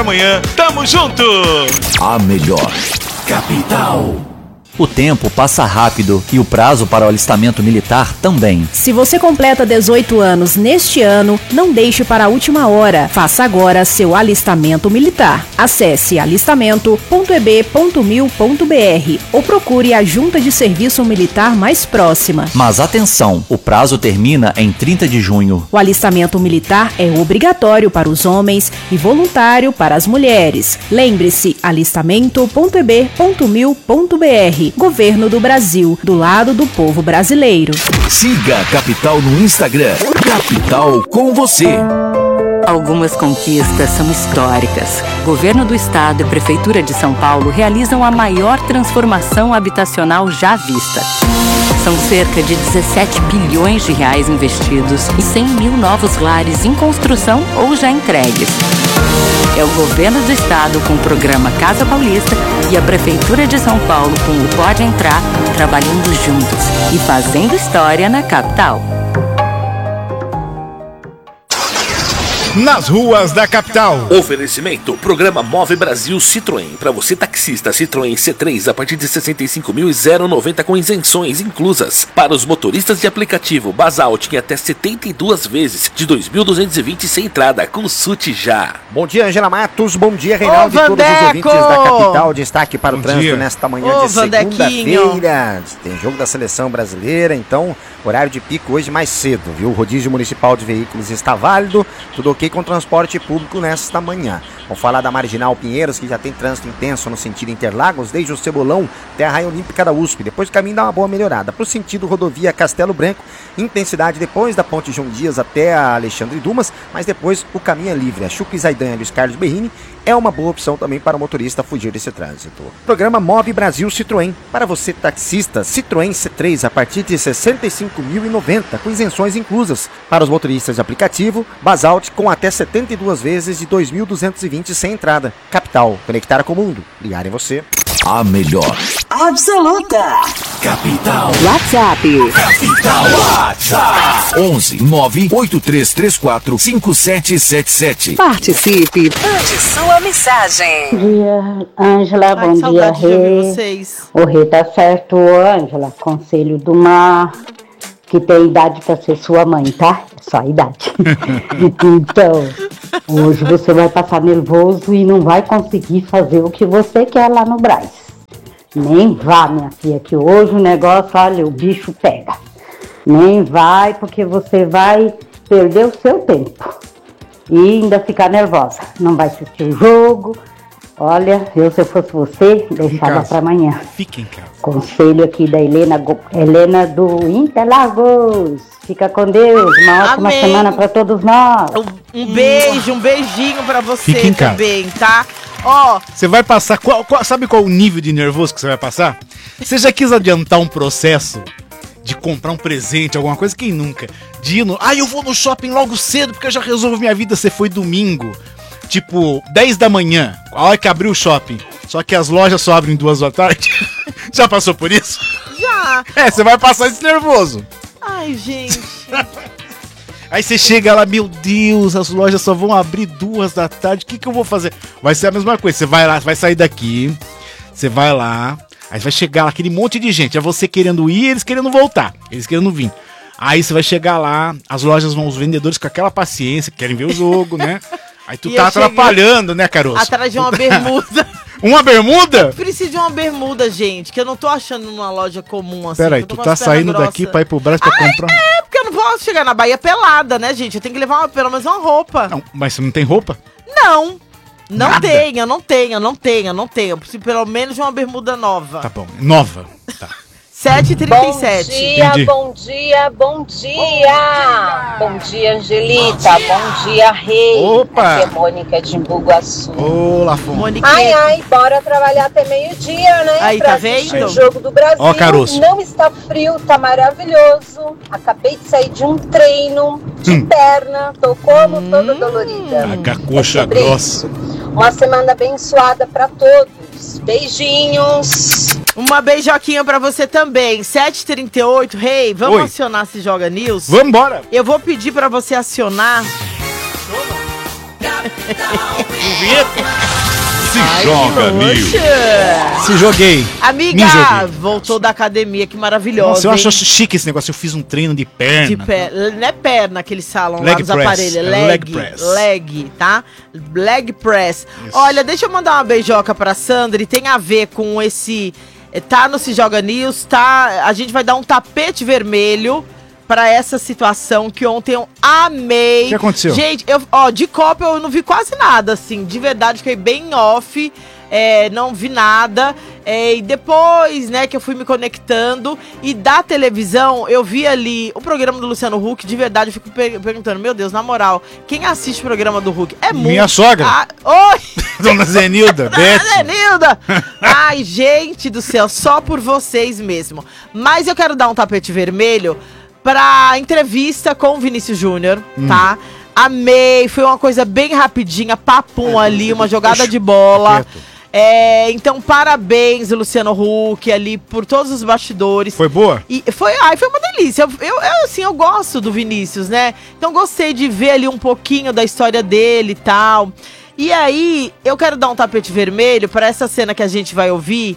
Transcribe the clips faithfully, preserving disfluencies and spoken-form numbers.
Amanhã, tamo junto! A melhor capital. O tempo passa rápido e o prazo para o alistamento militar também. Se você completa dezoito anos neste ano, não deixe para a última hora. Faça agora seu alistamento militar. Acesse alistamento ponto e b ponto mil ponto b r ou procure a junta de serviço militar mais próxima. Mas atenção, o prazo termina em trinta de junho. O alistamento militar é obrigatório para os homens e voluntário para as mulheres. Lembre-se, alistamento ponto e b ponto mil ponto b r. Governo do Brasil, do lado do povo brasileiro. Siga a Capital no Instagram. Capital com você. Algumas conquistas são históricas. Governo do Estado e Prefeitura de São Paulo realizam a maior transformação habitacional já vista. São cerca de dezessete bilhões de reais investidos e cem mil novos lares em construção ou já entregues. É o Governo do Estado com o programa Casa Paulista e a Prefeitura de São Paulo com o Pode Entrar, trabalhando juntos e fazendo história na capital. Nas ruas da capital. Oferecimento, programa Move Brasil Citroën. Para você taxista, Citroën C três a partir de sessenta e cinco mil e zero vírgula noventa com isenções inclusas. Para os motoristas de aplicativo, Basalt em até setenta e duas vezes de dois mil duzentos e vinte sem entrada. Consulte já. Bom dia, Angela Matos. Bom dia, Reinaldo e todos os ouvintes da capital. Destaque para Bom o trânsito dia. nesta manhã Ô, de segunda-feira. Tem jogo da Seleção Brasileira, então horário de pico hoje mais cedo, viu? O rodízio municipal de veículos está válido. Tudo ok com transporte público nesta manhã. Vamos falar da Marginal Pinheiros, que já tem trânsito intenso no sentido Interlagos, desde o Cebolão até a Raia Olímpica da U S P. Depois o caminho dá uma boa melhorada. Para o sentido rodovia Castelo Branco, intensidade depois da Ponte João Dias até a Alexandre Dumas, mas depois o caminho é livre. A Chucre Zaidan e Luiz Carlos Berrini é uma boa opção também para o motorista fugir desse trânsito. Programa Move Brasil Citroën. Para você taxista, Citroën C três a partir de sessenta e cinco mil e noventa, com isenções inclusas. Para os motoristas de aplicativo, Basalt com até setenta e duas vezes de dois mil duzentos e vinte sem entrada. Capital, conectar com o mundo. Ligar em você. A melhor absoluta capital. WhatsApp. Capital WhatsApp. onze nove oito três três quatro cinco sete sete sete. Participe. Mande sua mensagem. Bom dia, Ângela. Bom dia, Rê. O Rê tá certo, Ângela. Conselho do Mar, que tem idade para ser sua mãe, tá? Só a idade. Então, hoje você vai passar nervoso e não vai conseguir fazer o que você quer lá no Brás. Nem vá, minha filha, que hoje o negócio, olha, o bicho pega. Nem vai, porque você vai perder o seu tempo. E ainda ficar nervosa. Não vai assistir o jogo. Olha, eu se eu fosse você, deixava para amanhã. Fique em casa. Conselho aqui da Helena, Helena do Interlagos. Fica com Deus. Uma ótima Amém. semana para todos nós. Um, um beijo, um beijinho para você Fique em também, casa. tá? Ó, você vai passar, qual, qual, sabe qual o nível de nervoso que você vai passar? Você já quis adiantar um processo de comprar um presente, alguma coisa? Quem nunca? De ir no, ah, eu vou no shopping logo cedo porque eu já resolvo minha vida. Você foi domingo, tipo, dez da manhã, a hora que abriu o shopping. Só que as lojas só abrem duas da tarde. Já passou por isso? Já. É, você vai passar esse nervoso. Ai, gente. Aí você chega lá, meu Deus, as lojas só vão abrir duas da tarde, o que que eu vou fazer? Vai ser a mesma coisa, você vai lá, vai sair daqui, você vai lá, aí vai chegar lá aquele monte de gente, é você querendo ir, eles querendo voltar, eles querendo vir. Aí você vai chegar lá, as lojas vão, os vendedores com aquela paciência, querem ver o jogo, né? Aí tu e tá atrapalhando, né, Caroço? Atrás de uma bermuda. Uma bermuda? Eu preciso de uma bermuda, gente, que eu não tô achando numa loja comum assim. Peraí, tu tá saindo grossa. daqui pra ir pro Brás pra Ai, comprar? É, porque eu não vou chegar na Bahia pelada, né, gente? Eu tenho que levar uma, pelo menos uma roupa. Não, mas você não tem roupa? Não. Não Nada. tenho, não tenho, não tenho, não tenho. Eu preciso pelo menos de uma bermuda nova. Tá bom, nova. Tá. sete e trinta e sete. Bom dia, Entendi. bom dia, bom dia. Bom dia, Angelita. Bom dia, Rei. Opa. Aqui é Mônica de Embu-Guaçu. Olá, Mônica. Ai, ai, bora trabalhar até meio-dia, né? Aí, pra tá assistir vendo? O jogo do Brasil. Ó, caroço. Não está frio, tá maravilhoso. Acabei de sair de um treino de hum. perna. Tô como hum. toda dolorida. A coxa grossa. Uma semana abençoada pra todos. Beijinhos. Uma beijoquinha pra você também. sete e trinta e oito, Rei, hey, vamos Oi. acionar Se Joga News? Vambora! Eu vou pedir pra você acionar Se Ai, joga, Nil. Se joguei. Amiga, joguei. voltou da academia, que maravilhosa. Nossa, eu hein? acho chique esse negócio. Eu fiz um treino de perna. De pé, não é perna que eles falam Leg lá nos press. aparelhos, é É leg, leg press. leg, tá? Leg press. Isso. Olha, deixa eu mandar uma beijoca pra Sandra e tem a ver com esse, tá no Se Joga News, tá? A gente vai dar um tapete vermelho pra essa situação que ontem eu amei. O que aconteceu? Gente, eu, ó, de copa eu não vi quase nada, assim, de verdade, fiquei bem off. É, não vi nada, é, e depois, né, que eu fui me conectando, e da televisão, eu vi ali o programa do Luciano Huck, de verdade, eu fico per perguntando, meu Deus, na moral, quem assiste o programa do Huck? É muito... Minha sogra. Ah, oi! Dona Zenilda, Beth. Dona Zenilda! Ai, gente do céu, só por vocês mesmo. Mas eu quero dar um tapete vermelho pra entrevista com o Vinícius Júnior, hum. tá? Amei, foi uma coisa bem rapidinha, papum é, ali, uma jogada de bola. É, então, parabéns, Luciano Huck, ali, por todos os bastidores. Foi boa? E foi, ai, foi uma delícia. Eu, eu, eu, assim, eu gosto do Vinícius, né? Então, gostei de ver ali um pouquinho da história dele e tal. E aí, eu quero dar um tapete vermelho para essa cena que a gente vai ouvir.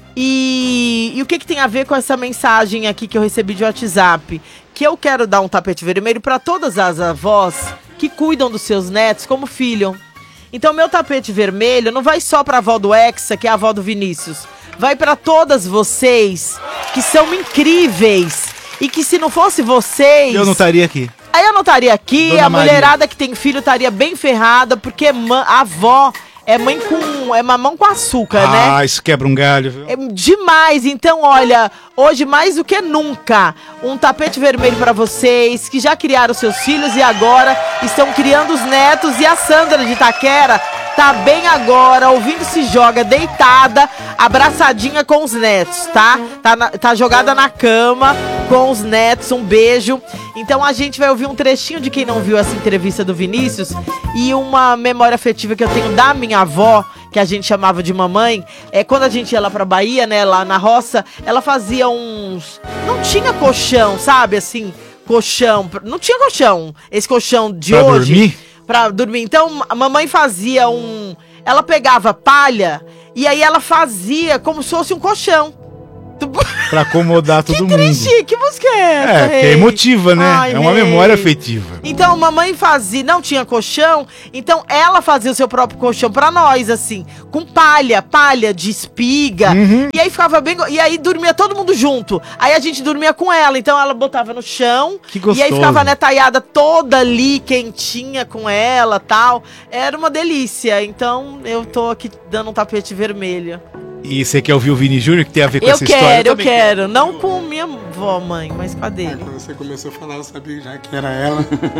E, e o que, que tem a ver com essa mensagem aqui que eu recebi de WhatsApp? Que eu quero dar um tapete vermelho para todas as avós que cuidam dos seus netos como filho. Então, meu tapete vermelho não vai só pra avó do Hexa, que é a avó do Vinícius. Vai pra todas vocês, que são incríveis. E que se não fosse vocês... Eu não estaria aqui. Aí eu não estaria aqui, Dona a Maria. mulherada que tem filho estaria bem ferrada, porque a avó é mãe com... é mamão com açúcar, ah, né? Ah, isso quebra um galho, viu? É demais. Então, olha, hoje mais do que nunca, um tapete vermelho pra vocês que já criaram seus filhos e agora estão criando os netos. E a Sandra de Itaquera tá bem agora, ouvindo Se Joga, deitada, abraçadinha com os netos, tá? Tá, na, tá jogada na cama com os netos, um beijo. Então a gente vai ouvir um trechinho de quem não viu essa entrevista do Vinícius e uma memória afetiva que eu tenho da minha avó, que a gente chamava de mamãe. É quando a gente ia lá pra Bahia, né, lá na roça, ela fazia uns... não tinha colchão, sabe, assim, colchão, não tinha colchão, esse colchão de pra hoje. Dormir? Pra dormir. Então, a mamãe fazia um... ela pegava palha e aí ela fazia como se fosse um colchão. Pra acomodar todo que mundo. Triste, que música é essa, É, porque é emotiva, né? Ai, é uma rei. memória afetiva. Então, mamãe fazia, não tinha colchão, então ela fazia o seu próprio colchão pra nós, assim, com palha, palha de espiga. Uhum. E aí ficava bem, e aí dormia todo mundo junto. Aí a gente dormia com ela, então ela botava no chão. Que gostoso. E aí ficava, né, taiada toda ali, quentinha com ela, tal. Era uma delícia. Então, eu tô aqui dando um tapete vermelho. E você quer ouvir o Vini Júnior, que tem a ver com eu essa quero, história? Eu quero, eu quero. Não com minha avó, mãe, mas com a dele. É, quando você começou a falar, eu sabia já que era ela.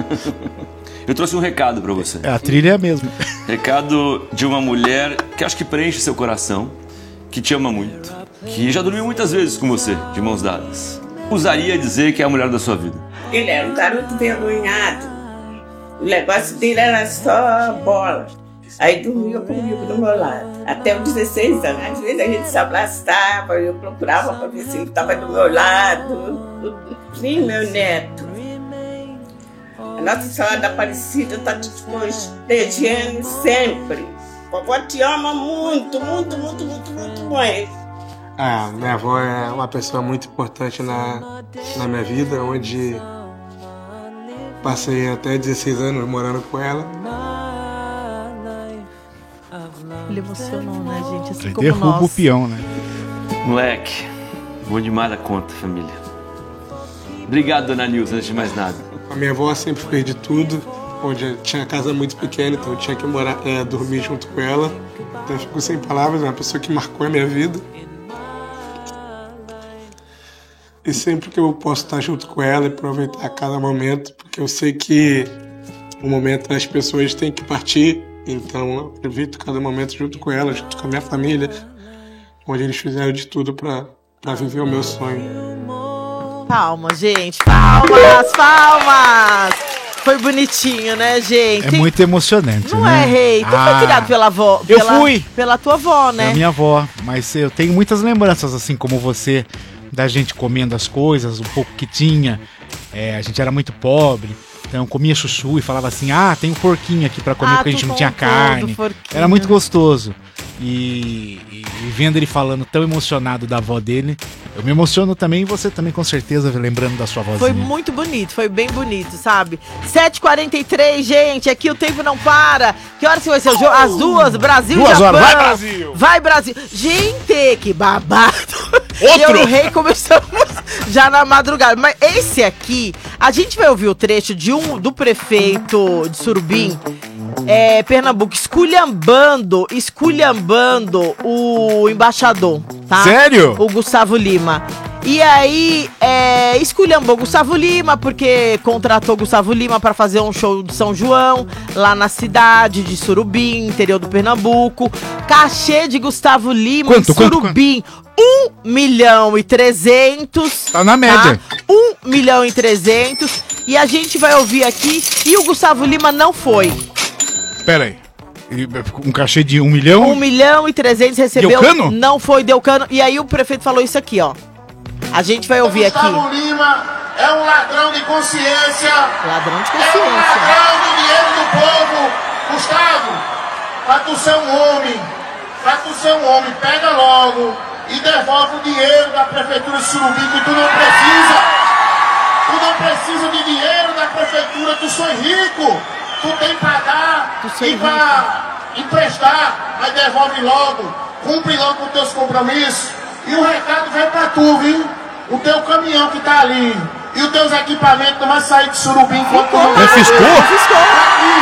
Eu trouxe um recado pra você. É, a trilha é a mesma. Recado de uma mulher que acho que preenche seu coração, que te ama muito, que já dormiu muitas vezes com você, de mãos dadas. Usaria dizer que é a mulher da sua vida. Ele era um garoto vergonhado. O negócio dele era só bola. Aí dormia comigo do meu lado, até os dezesseis anos. Às vezes a gente se abraçava, eu procurava para ver se ele estava do meu lado. Sim, meu neto. A Nossa Senhora da Aparecida está te protegendo sempre. A vovó te ama muito, muito, muito, muito, muito, mãe. Ah, minha avó é uma pessoa muito importante na, na minha vida, onde passei até dezesseis anos morando com ela. Ele emocionou, né, gente? Assim Ele como derruba nós. o peão, né? Moleque, bom demais da conta, família. Obrigado, dona Nilza, antes de mais nada. A minha avó sempre fez de tudo, onde tinha casa muito pequena, então eu tinha que morar, é, dormir junto com ela. Então eu fico sem palavras, é uma pessoa que marcou a minha vida. E sempre que eu posso estar junto com ela e aproveitar cada momento, porque eu sei que o momento as pessoas têm que partir. Então eu aproveito cada momento junto com ela, junto com a minha família, onde eles fizeram de tudo pra, pra viver o meu sonho. Palmas, gente, palmas, palmas! Foi bonitinho, né, gente? É muito emocionante, Não né? é, Rei? Tu Ah, foi criado pela avó? eu pela, fui. Pela tua avó, né? É a minha avó, mas eu tenho muitas lembranças, assim como você, da gente comendo as coisas, um pouco que tinha. É, a gente era muito pobre. porcão, comia chuchu e falava assim, ah, tem um porquinho aqui pra comer, Ah, porque a tu gente não tinha contou carne. do porquinho. Era muito gostoso. E, e, e vendo ele falando tão emocionado da avó dele, eu me emociono também, e você também com certeza, lembrando da sua vozinha. Foi muito bonito, foi bem bonito, sabe? sete e quarenta e três, gente, aqui o tempo não para. Que horas que vai ser o jogo? As duas, Brasil Duas e Japão. horas, vai Brasil! Vai Brasil! Gente, que babado! Outro! Eu e o Rei começamos já na madrugada. Mas esse aqui, a gente vai ouvir o trecho de um do prefeito de Surubim, é, Pernambuco, esculhambando, esculhambando o embaixador, tá? Sério? O Gustavo Lima. E aí, é, esculhambou Gustavo Lima, porque contratou Gustavo Lima para fazer um show de São João, lá na cidade de Surubim, interior do Pernambuco. Cachê de Gustavo Lima quanto, em Surubim, um milhão e trezentos. Tá na média. Tá? um milhão e trezentos. E a gente vai ouvir aqui, e o Gustavo Lima não foi. Pera aí. Um cachê de um milhão? um milhão e trezentos recebeu. Deu cano? Não foi, deu cano. E aí o prefeito falou isso aqui, ó. A gente vai ouvir aqui. Gustavo Lima é um ladrão de consciência. Ladrão de consciência. É um ladrão do dinheiro do povo. Gustavo, pra tu ser um homem, pra tu ser um homem, pega logo e devolve o dinheiro da prefeitura de Surubim, que tu não precisa. Tu não precisa de dinheiro da prefeitura, tu sou rico. Tu tem pra dar e pra emprestar, mas devolve logo. Cumpre logo com teus compromissos. E o recado vem pra tu, viu? O teu caminhão que tá ali e os teus equipamentos não vai sair de Surubim enquanto tu não... Refiscou? Refiscou. Tá aqui.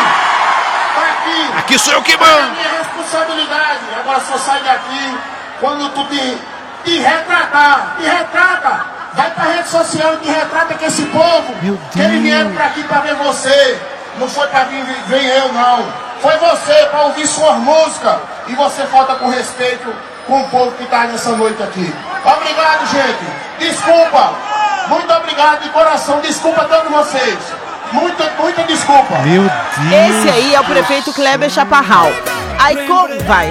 Tá aqui. Aqui sou eu que mando. mando. É a minha responsabilidade. Agora só sai daqui quando tu te, te retratar. Te retrata. Vai pra rede social e te retrata que esse povo, Meu que eles vieram pra aqui pra ver você. Não foi pra vir, vir eu, não. Foi você pra ouvir suas músicas. E você falta com respeito com o povo que tá nessa noite aqui. Obrigado, gente. Desculpa. Muito obrigado de coração. Desculpa a todos vocês. Muita, muita desculpa. Meu Deus. Esse aí é o prefeito Kleber Chaparral. Aí como vai?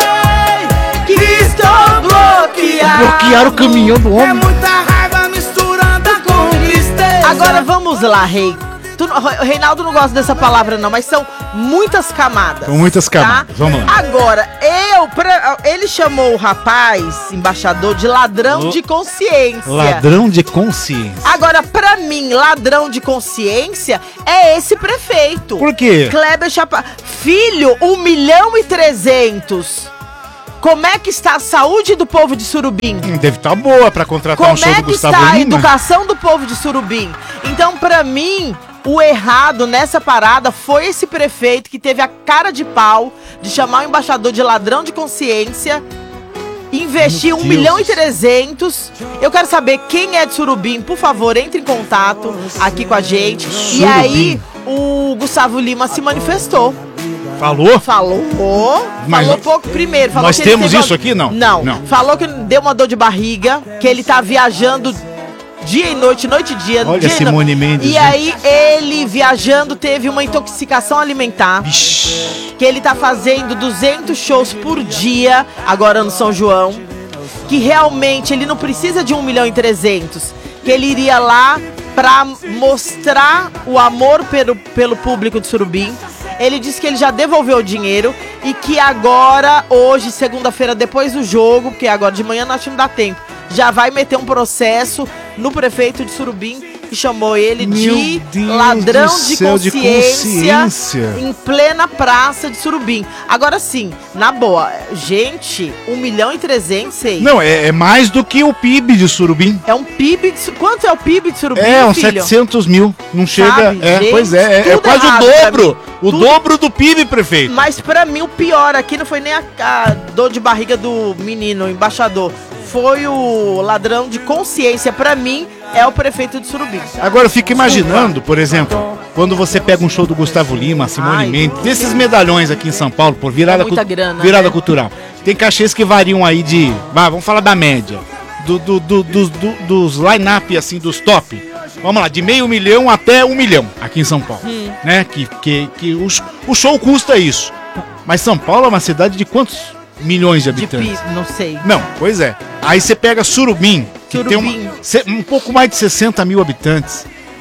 Que estou bloqueado. Bloquearam o caminhão do homem. É muita raiva misturada com tristeza. Agora vamos lá, Rei. Tu, o Reinaldo não gosta dessa palavra não, mas são muitas camadas. São muitas camadas, tá? vamos lá. Agora, eu, pra, ele chamou o rapaz, embaixador, de ladrão O... de consciência. Ladrão de consciência. Agora, pra mim, ladrão de consciência é esse prefeito. Por quê? Kleber Chaparral. Filho, um milhão e trezentos. Como é que está a saúde do povo de Surubim? Hum, deve estar boa pra contratar Como um show é do que Gustavo está a Lima. educação do povo de Surubim? Então, pra mim, o errado nessa parada foi esse prefeito que teve a cara de pau de chamar o embaixador de ladrão de consciência, investir um milhão e trezentos. Eu quero saber quem é de Surubim, por favor, entre em contato aqui com a gente. Surubim. E aí, o Gustavo Lima se manifestou. Falou? Falou. Mas falou pouco primeiro. Falou nós que ele temos teve uma- isso aqui? Não. não. Não. Falou que deu uma dor de barriga, que ele tá viajando dia e noite, noite e dia. Olha dia e no- Simone Mendes, E gente. aí, ele viajando teve uma intoxicação alimentar. Que ele tá fazendo duzentos shows por dia, agora no São João. Que realmente ele não precisa de um milhão e trezentos. Que ele iria lá pra mostrar o amor pelo, pelo público de Surubim. Ele disse que ele já devolveu o dinheiro e que agora, hoje, segunda-feira, depois do jogo, porque agora de manhã nós não dá tempo, já vai meter um processo no prefeito de Surubim, que chamou ele Meu de Deus ladrão do de céu, de consciência, consciência. em plena praça de Surubim. Agora sim, na boa, gente, um milhão e trezentos, sei. Não, é, é mais do que o P I B de Surubim. É um P I B de Surubim. Quanto é o P I B de Surubim, É, uns filho? setecentos mil. Não chega. Sabe, É, gente, pois é, é, é tudo quase o errado pra dobro. mim. O Tudo- dobro do P I B, prefeito. Mas pra mim o pior aqui não foi nem a, a dor de barriga do menino, o embaixador. Foi o ladrão de consciência. Pra mim, é o prefeito de Surubim. Agora eu fico imaginando, por exemplo, quando você pega um show do Gustavo Lima, Simone Ai, Mendes, desses medalhões aqui em São Paulo, por virada, É muita cu- grana, virada né? cultural. Tem cachês que variam aí de. Vai, vamos falar da média. Do, do, do, dos- do, dos line-up, assim, dos top. Vamos lá, de meio milhão até um milhão aqui em São Paulo. Hum. Né? Que, que, que o, o show custa isso. Mas São Paulo é uma cidade de quantos milhões de De habitantes? P I B, não sei. Não, pois é. Aí você pega Surubim, que tem Surubim. uma, se- um pouco mais de sessenta mil habitantes.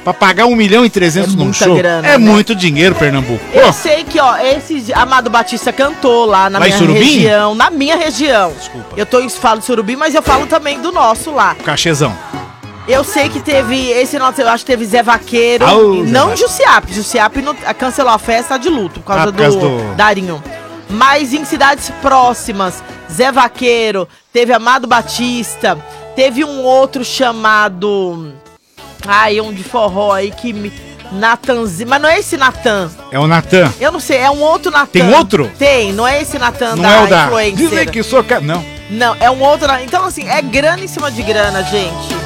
Pra pagar um milhão e trezentos num show. Grana, é né? muito dinheiro, Pernambuco. Eu oh. sei que, ó, esse Amado Batista cantou lá na lá minha região. Na minha região. Desculpa. Eu tô, falo de Surubim, mas eu falo também do nosso lá. Cachezão. Eu sei que teve, esse nosso, eu acho que teve Zé Vaqueiro. Oh, não Zé Jussiap. Jussiap no, cancelou a festa, tá de luto por causa, ah, por causa do, do Darinho. Mas em cidades próximas, Zé Vaqueiro, teve Amado Batista, teve um outro chamado... Ai, um de forró aí que... Me... Natanzinho, mas não é esse Natan. É o Natan. Eu não sei, é um outro Natan. Tem outro? Tem, não é esse Natan da é o da influencer. Dizem que sou... Não. Não, é um outro... Então, assim, é grana em cima de grana, gente.